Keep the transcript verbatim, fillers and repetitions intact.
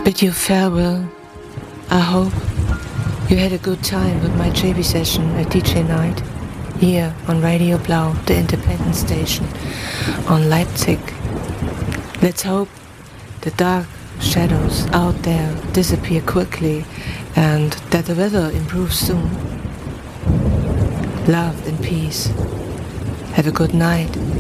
bid you farewell. I hope you had a good time with my J B session at D J Night, here on Radio Blau, the independent station on Leipzig. Let's hope the dark shadows out there disappear quickly and that the weather improves soon. Love and peace. Have a good night.